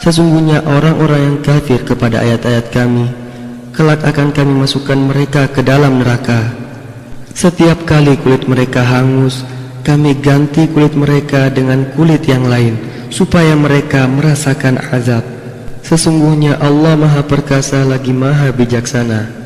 Sesungguhnya orang-orang yang kafir kepada ayat-ayat kami, kelak akan kami masukkan mereka ke dalam neraka. Setiap kali kulit mereka hangus, kami ganti kulit mereka dengan kulit yang lain, supaya mereka merasakan azab. Sesungguhnya Allah Maha Perkasa lagi Maha Bijaksana.